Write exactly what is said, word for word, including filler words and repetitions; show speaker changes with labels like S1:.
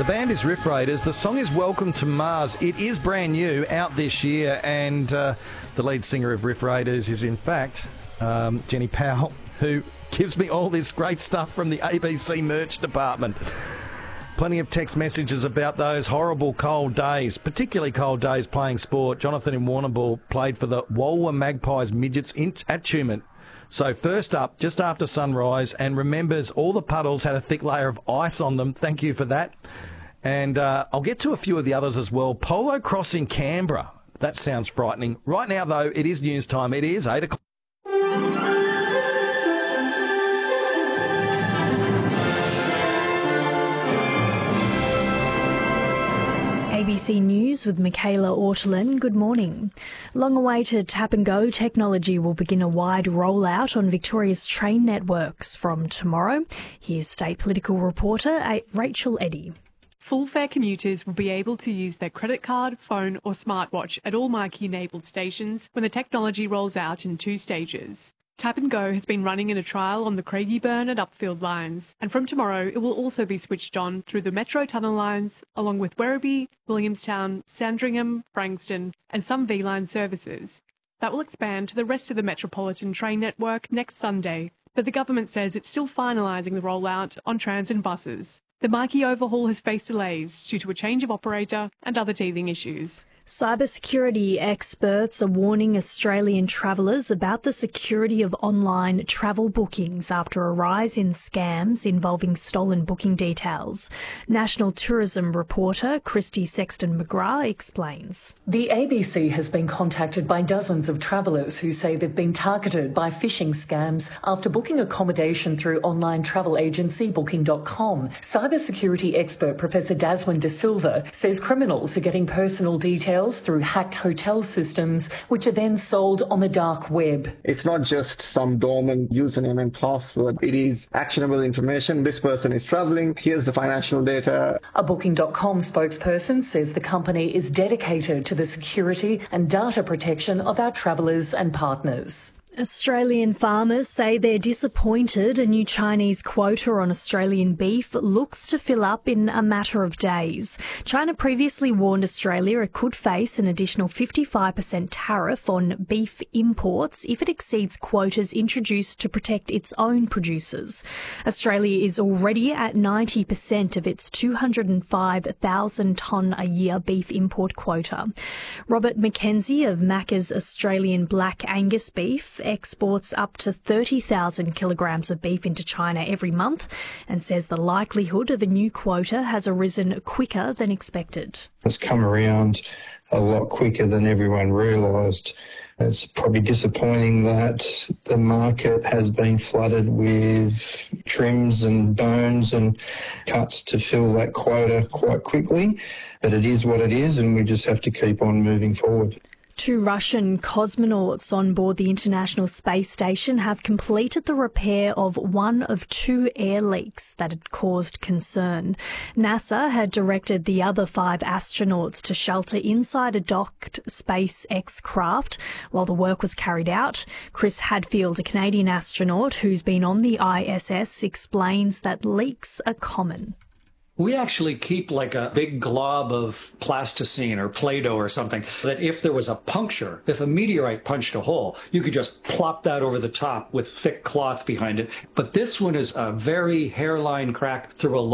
S1: The band is Riff Raiders. The song is Welcome to Mars. It is brand new, out this year, and uh, the lead singer of Riff Raiders is, in fact, um, Jenny Powell, who gives me all this great stuff from the A B C merch department. Plenty of text messages about those horrible cold days, particularly cold days playing sport. Jonathan in Warrnambool played for the Walwa Magpies Midgets in, at Tumut. So first up, just after sunrise, and remembers all the puddles had a thick layer of ice on them. Thank you for that. And uh, I'll get to a few of the others as well. Polo Cross in Canberra. That sounds frightening. Right now, though, it is news time. It is eight o'clock.
S2: A B C News with Michaela Ortolin. Good morning. Long-awaited tap-and-go technology will begin a wide rollout on Victoria's train networks from tomorrow. Here's state political reporter Rachel Eddy.
S3: Full fare commuters will be able to use their credit card, phone or smartwatch at all Marquee-enabled stations when the technology rolls out in two stages. Tap and Go has been running in a trial on the Craigieburn and Upfield lines, and from tomorrow it will also be switched on through the Metro Tunnel lines, along with Werribee, Williamstown, Sandringham, Frankston and some V-Line services. That will expand to the rest of the metropolitan train network next Sunday, but the government says it's still finalising the rollout on trams and buses. The Marquee overhaul has faced delays due to a change of operator and other teething issues.
S2: Cybersecurity experts are warning Australian travellers about the security of online travel bookings after a rise in scams involving stolen booking details. National Tourism reporter Christy Sexton-McGrath explains.
S4: The A B C has been contacted by dozens of travellers who say they've been targeted by phishing scams after booking accommodation through online travel agency booking dot com. Cybersecurity expert Professor Daswin De Silva says criminals are getting personal details through hacked hotel systems, which are then sold on the dark web.
S5: It's not just some dormant username and password. It is actionable information. This person is travelling. Here's the financial data.
S4: A booking dot com spokesperson says the company is dedicated to the security and data protection of our travellers and partners.
S2: Australian farmers say they're disappointed a new Chinese quota on Australian beef looks to fill up in a matter of days. China previously warned Australia it could face an additional fifty-five percent tariff on beef imports if it exceeds quotas introduced to protect its own producers. Australia is already at ninety percent of its two hundred five thousand tonne a year beef import quota. Robert McKenzie of Macca's Australian Black Angus beef exports up to thirty thousand kilograms of beef into China every month and says the likelihood of a new quota has arisen quicker than expected.
S6: It's come around a lot quicker than everyone realised. It's probably disappointing that the market has been flooded with trims and bones and cuts to fill that quota quite quickly, but it is what it is and we just have to keep on moving forward.
S2: Two Russian cosmonauts on board the International Space Station have completed the repair of one of two air leaks that had caused concern. NASA had directed the other five astronauts to shelter inside a docked SpaceX craft while the work was carried out. Chris Hadfield, a Canadian astronaut who's been on the I S S, explains that leaks are common.
S7: We actually keep like a big glob of plasticine or Play-Doh or something that if there was a puncture, if a meteorite punched a hole, you could just plop that over the top with thick cloth behind it. But this one is a very hairline crack through a